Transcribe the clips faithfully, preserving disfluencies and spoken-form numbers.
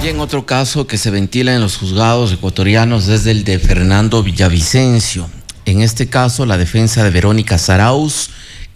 Y en otro caso que se ventila en los juzgados ecuatorianos es el de Fernando Villavicencio. En este caso, la defensa de Verónica Zarauz,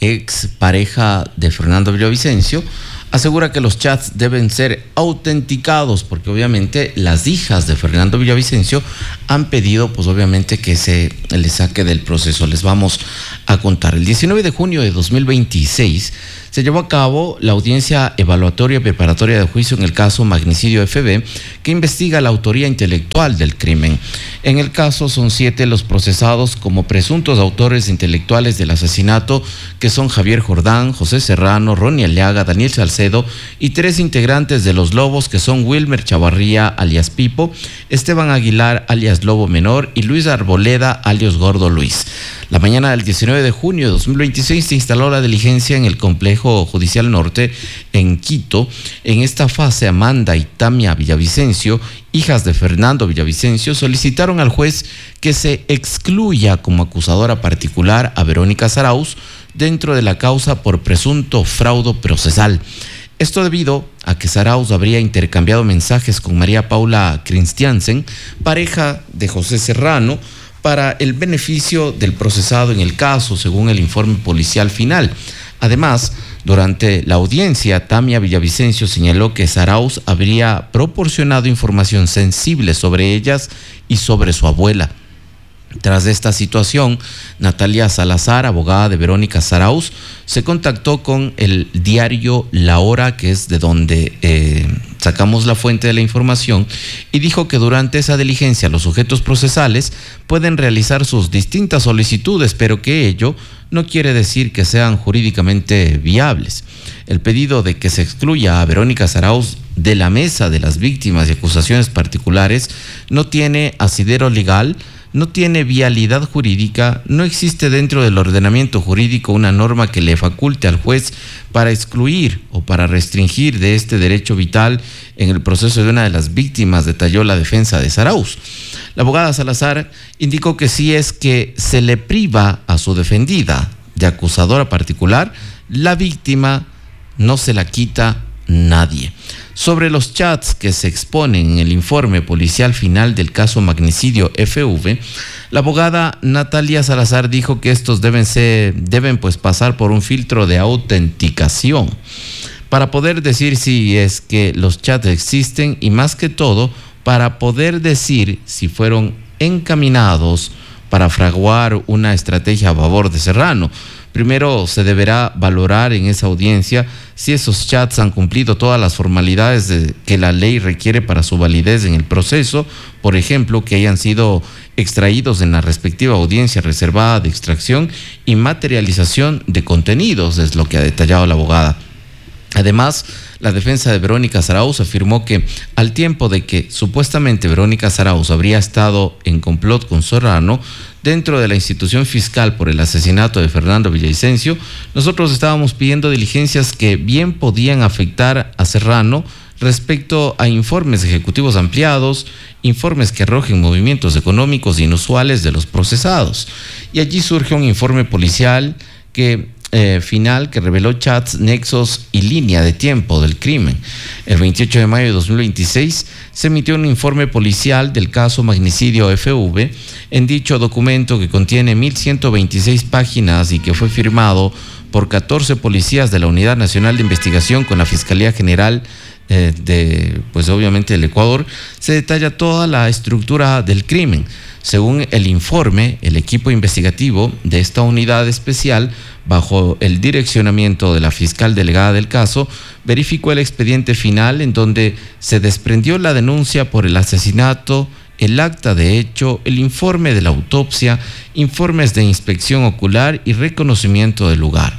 ex pareja de Fernando Villavicencio, asegura que los chats deben ser autenticados porque obviamente las hijas de Fernando Villavicencio han pedido pues obviamente que se les saque del proceso. Les vamos a contar. El diecinueve de junio de dos mil veintiséis se llevó a cabo la audiencia evaluatoria preparatoria de juicio en el caso Magnicidio F B, que investiga la autoría intelectual del crimen. En el caso son siete los procesados como presuntos autores intelectuales del asesinato, que son Javier Jordán, José Serrano, Ronnie Aliaga, Daniel Salcedo, y tres integrantes de Los Lobos, que son Wilmer Chavarría, alias Pipo, Esteban Aguilar, alias Lobo Menor, y Luis Arboleda, alias Gordo Luis. La mañana del diecinueve de junio de dos mil veintiséis se instaló la diligencia en el Complejo Judicial Norte en Quito. En esta fase, Amanda y Tamia Villavicencio, hijas de Fernando Villavicencio, solicitaron al juez que se excluya como acusadora particular a Verónica Zarauz dentro de la causa por presunto fraude procesal. Esto debido a que Zarauz habría intercambiado mensajes con María Paula Christiansen, pareja de José Serrano, para el beneficio del procesado en el caso, según el informe policial final. Además, durante la audiencia, Tamia Villavicencio señaló que Zarauz habría proporcionado información sensible sobre ellas y sobre su abuela. Tras esta situación, Natalia Salazar, abogada de Verónica Zarauz, se contactó con el diario La Hora, que es de donde eh, sacamos la fuente de la información, y dijo que durante esa diligencia los sujetos procesales pueden realizar sus distintas solicitudes, pero que ello no quiere decir que sean jurídicamente viables. El pedido de que se excluya a Verónica Zarauz de la mesa de las víctimas y acusaciones particulares no tiene asidero legal, no tiene vialidad jurídica, no existe dentro del ordenamiento jurídico una norma que le faculte al juez para excluir o para restringir de este derecho vital en el proceso de una de las víctimas, detalló la defensa de Zarauz. La abogada Salazar indicó que si es que se le priva a su defendida de acusadora particular, la víctima no se la quita nadie. Sobre los chats que se exponen en el informe policial final del caso Magnicidio F V, la abogada Natalia Salazar dijo que estos deben ser, deben pues pasar por un filtro de autenticación para poder decir si es que los chats existen y, más que todo, para poder decir si fueron encaminados para fraguar una estrategia a favor de Serrano. Primero se deberá valorar en esa audiencia si esos chats han cumplido todas las formalidades de, que la ley requiere para su validez en el proceso, por ejemplo, que hayan sido extraídos en la respectiva audiencia reservada de extracción y materialización de contenidos, es lo que ha detallado la abogada. Además, la defensa de Verónica Zarauz afirmó que al tiempo de que supuestamente Verónica Zarauz habría estado en complot con Serrano dentro de la institución fiscal por el asesinato de Fernando Villavicencio, nosotros estábamos pidiendo diligencias que bien podían afectar a Serrano respecto a informes ejecutivos ampliados, informes que arrojen movimientos económicos inusuales de los procesados. Y allí surge un informe policial que Eh, final que reveló chats, nexos y línea de tiempo del crimen. El veintiocho de mayo de dos mil veintiséis se emitió un informe policial del caso Magnicidio F V. En dicho documento, que contiene mil ciento veintiséis páginas y que fue firmado por catorce policías de la Unidad Nacional de Investigación con la Fiscalía General eh, de, pues obviamente del Ecuador, se detalla toda la estructura del crimen. Según el informe, el equipo investigativo de esta unidad especial, bajo el direccionamiento de la fiscal delegada del caso, verificó el expediente final en donde se desprendió la denuncia por el asesinato, el acta de hecho, el informe de la autopsia, informes de inspección ocular y reconocimiento del lugar.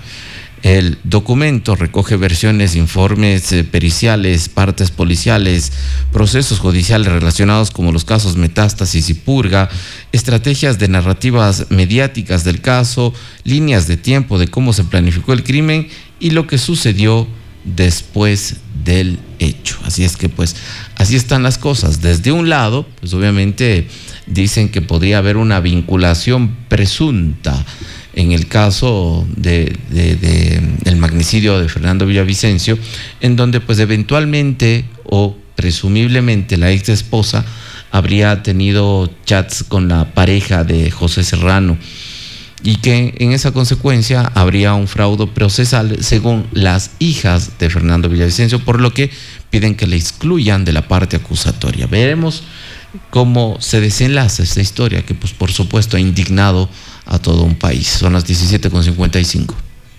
El documento recoge versiones, informes eh, periciales, partes policiales, procesos judiciales relacionados como los casos Metástasis y Purga, estrategias de narrativas mediáticas del caso, líneas de tiempo de cómo se planificó el crimen y lo que sucedió después del hecho. Así es que pues así están las cosas. Desde un lado, pues obviamente dicen que podría haber una vinculación presunta en el caso de, de, de el magnicidio de Fernando Villavicencio, en donde pues eventualmente o presumiblemente la ex esposa habría tenido chats con la pareja de José Serrano y que en esa consecuencia habría un fraude procesal según las hijas de Fernando Villavicencio, por lo que piden que le excluyan de la parte acusatoria. Veremos cómo se desenlaza esta historia que, pues, por supuesto, ha indignado a todo un país. Son las diecisiete con cincuenta y cinco.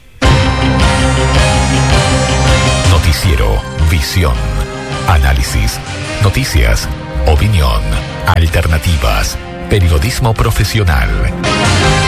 Noticiero Visión. Análisis, noticias, opinión, alternativas, periodismo profesional.